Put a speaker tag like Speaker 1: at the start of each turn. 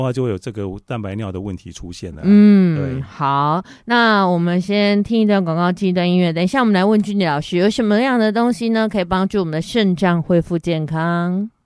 Speaker 1: 话就会有这个蛋白尿的问题出现了。
Speaker 2: 对，好，那我们先听一段广告，听一段音乐，等一下我们来问君丽老师有什么样的东西呢可以帮助我们的肾脏恢复健康。